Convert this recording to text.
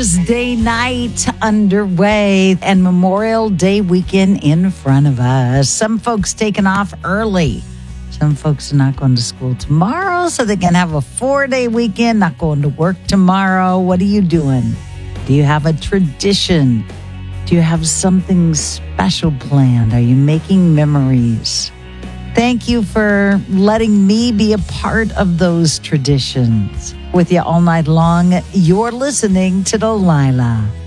Mother's Day night underway and Memorial Day weekend in front of us. Some folks taking off early. Some folks are not going to school tomorrow, so they can have a 4-day weekend, not going to work tomorrow. What are you doing? Do you have a tradition? Do you have something special planned? Are you making memories? Thank you for letting me be a part of those traditions. With you all night long, you're listening to Delilah.